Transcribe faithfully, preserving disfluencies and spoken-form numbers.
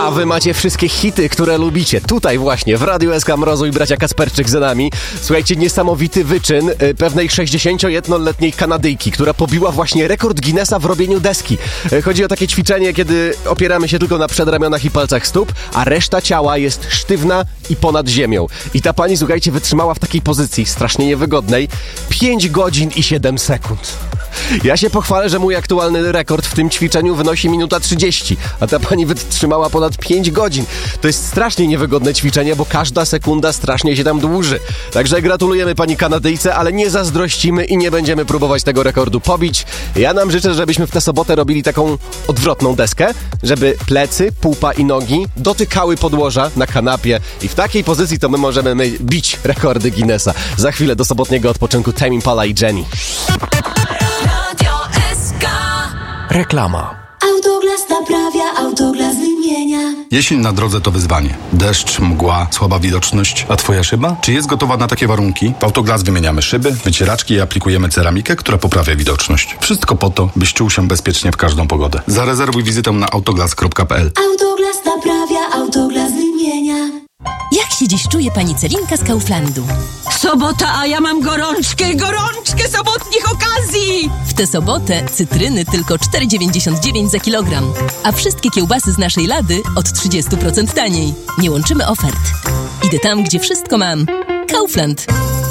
A wy macie wszystkie hity, które lubicie. Tutaj właśnie, w Radiu S K Mrozu i bracia Kasperczyk za nami. Słuchajcie, niesamowity wyczyn y, pewnej sześćdziesięciojednoletniej Kanadyjki, która pobiła właśnie rekord Guinnessa w robieniu deski. Y, chodzi o takie ćwiczenie, kiedy opieramy się tylko na przedramionach i palcach stóp, a reszta ciała jest sztywna i ponad ziemią. I ta pani, słuchajcie, wytrzymała w takiej pozycji strasznie niewygodnej pięć godzin i siedem sekund. Ja się pochwalę, że mój aktualny rekord w tym ćwiczeniu wynosi minuta trzydzieści, a ta pani wytrzymała ponad pięć godzin. To jest strasznie niewygodne ćwiczenie, bo każda sekunda strasznie się tam dłuży. Także gratulujemy pani Kanadyjce, ale nie zazdrościmy i nie będziemy próbować tego rekordu pobić. Ja nam życzę, żebyśmy w tę sobotę robili taką odwrotną deskę, żeby plecy, pupa i nogi dotykały podłoża na kanapie i w takiej pozycji to my możemy my bić rekordy Guinnessa. Za chwilę do sobotniego odpoczynku Tame Impala i Jenny. Reklama. Autoglas naprawia, Autoglas wymienia. Jesień na drodze to wyzwanie. Deszcz, mgła, słaba widoczność. A twoja szyba? Czy jest gotowa na takie warunki? W Autoglas wymieniamy szyby, wycieraczki i aplikujemy ceramikę, która poprawia widoczność. Wszystko po to, byś czuł się bezpiecznie w każdą pogodę. Zarezerwuj wizytę na autoglas kropka p l. Autoglas naprawia, Autoglas wymienia. Jak się dziś czuje pani Celinka z Kauflandu? Sobota, a ja mam gorączkę, gorączkę sobotnich okazji! W tę sobotę cytryny tylko cztery dziewięćdziesiąt dziewięć za kilogram, a wszystkie kiełbasy z naszej lady od trzydzieści procent taniej. Nie łączymy ofert. Idę tam, gdzie wszystko mam. Kaufland.